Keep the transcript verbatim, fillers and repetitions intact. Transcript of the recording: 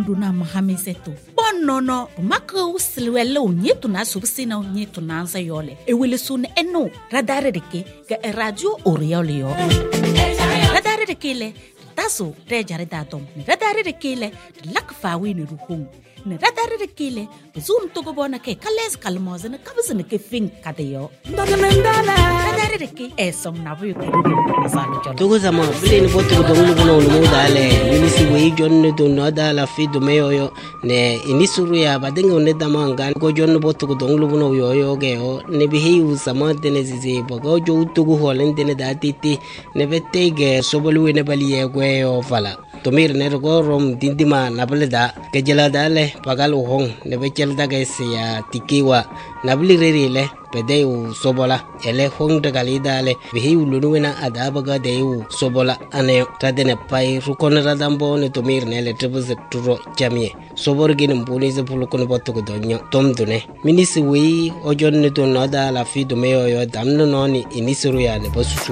mundu na mahamisetu bonno no maka usilwele unyetu na subsina unyetu na ansa yole ewele sun eno radare deke ga radio oriole yo radare deke le taso rejare datom radare deke le lakfawi ni ruhung ne radare deke le zum to go bona ke kales kalmoze ne kabzene ke fin kadeyo ndana radare deke esong na bu Togo zama bile ni boto ko dongu no no dale minisi we jonne do no dala fi do meyo yo ne inisuru ya badenga ne dama ngan ko jonne boto ko dongu no yo yo ge o ne bi hiu sama de ne zizi bogo jo togo holen de ne datiti ne bette ge sobolu ne bali ye gwe yo fala to mir ne go rom dindima na bale da ke jela dale pagal hong ne be chel da ge se ya tikiwa na bali re le pede u sobola ele hong de gali dale bi hiu lunuena adaba ga de u sobola ane tadene pai rukon radambo ne to mir ne le tebze turo jamie sobor gin mbuni ze pulukon botto ko donyo tom dune minisi wi ojon ne to nada la fi do meyo yo damno noni inisuru ya ne bosu